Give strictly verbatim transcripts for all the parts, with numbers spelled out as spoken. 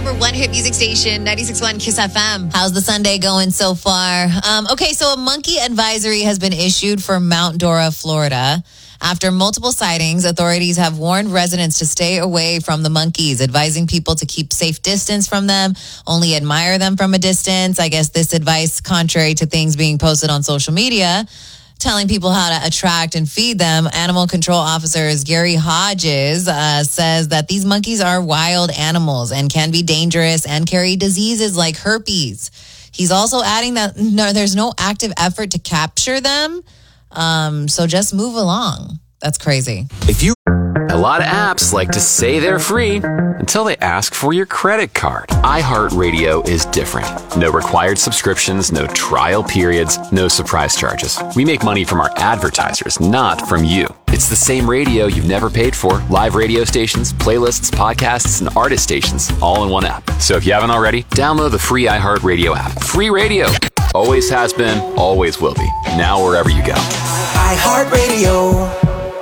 number one hit music station, ninety-six point one Kiss F M. How's the Sunday going so far? Um, okay, so a monkey advisory has been issued for Mount Dora, Florida. After multiple sightings, authorities have warned residents to stay away from the monkeys, advising people to keep safe distance from them, only admire them from a distance. I guess this advice, contrary to things being posted on social media, telling people how to attract and feed them. Animal control officers Gary Hodges uh, says that these monkeys are wild animals and can be dangerous and carry diseases like herpes. He's also adding that no, there's no active effort to capture them. Um, so just move along. That's crazy. If you a lot of apps like to say they're free until they ask for your credit card. iHeartRadio is different. No required subscriptions, no trial periods, no surprise charges. We make money from our advertisers, not from you. It's the same radio you've never paid for. Live radio stations, playlists, podcasts, and artist stations, all in one app. So if you haven't already, download the free iHeartRadio app. Free radio. Always has been, always will be. Now wherever you go. iHeartRadio.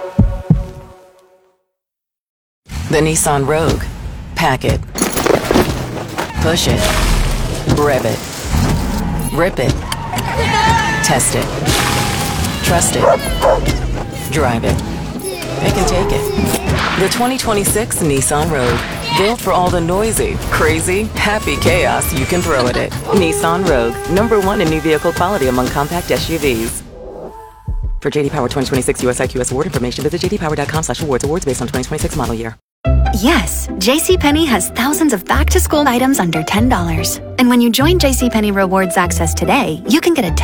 The Nissan Rogue. Pack it. Push it. Rev it. Rip it. Test it. Trust it. Drive it. Pick and take it. The twenty twenty-six Nissan Rogue. Built for all the noisy, crazy, happy chaos you can throw at it. Nissan Rogue. Number one in new vehicle quality among compact S U Vs. For J D Power twenty twenty-six U S I Q S award information, visit j d power dot com slash awards. Awards based on twenty twenty-six model year. Yes, JCPenney has thousands of back-to-school items under ten dollars. And when you join JCPenney Rewards Access today, you can get a